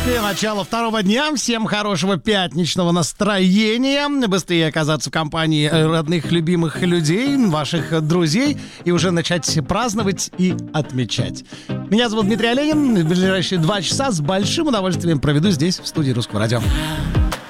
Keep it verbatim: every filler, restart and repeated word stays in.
И начало второго дня. Всем хорошего пятничного настроения. Быстрее оказаться в компании родных, любимых людей, ваших друзей. И уже начать праздновать и отмечать. Меня зовут Дмитрий Оленин. В ближайшие два часа с большим удовольствием проведу здесь, в студии Русского радио.